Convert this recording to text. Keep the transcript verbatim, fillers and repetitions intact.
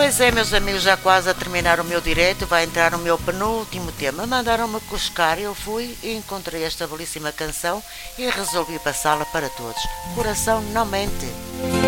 Pois é, meus amigos, já quase a terminar o meu direto, vai entrar o meu penúltimo tema. Mandaram-me cuscar, eu fui e encontrei esta belíssima canção e resolvi passá-la para todos. Coração não mente.